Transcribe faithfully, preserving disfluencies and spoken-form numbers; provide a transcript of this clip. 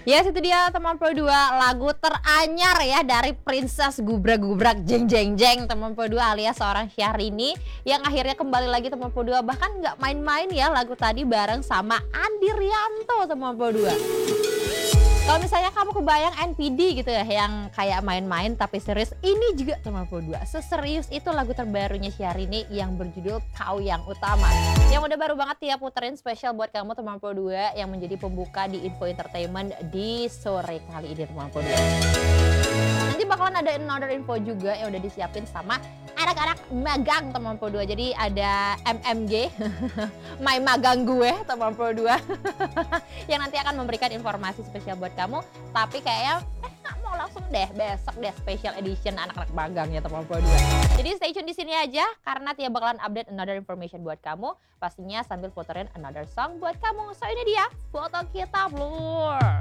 Yes, itu dia teman Pro dua, lagu teranyar ya dari Princess Gubrak-Gubrak Jeng Jeng Jeng teman Pro dua alias seorang Syahrini yang akhirnya kembali lagi teman Pro dua, bahkan nggak main-main ya lagu tadi bareng sama Andi Rianto teman Pro dua. Kalau misalnya kamu kebayang N P D gitu ya yang kayak main-main tapi serius, ini juga teman Pro dua. Seserius itu lagu terbarunya Syahrini yang berjudul Kau Yang Utama. Yang udah baru banget Tia puterin spesial buat kamu teman Pro dua yang menjadi pembuka di Info Entertainment di sore kali ini teman Pro dua. Nanti bakalan ada another info juga yang udah disiapin sama anak-anak magang teman Pro dua. Jadi ada M M G, My Magang Gue teman Pro dua yang nanti akan memberikan informasi spesial buat kamu. Tapi kayaknya eh nggak mau langsung deh, besok deh special edition anak-anak magangnya teman Pro dua. Jadi stay tune di sini aja karena Tia bakalan update another information buat kamu. Pastinya sambil puterin another song buat kamu. So ini dia foto kita Blur.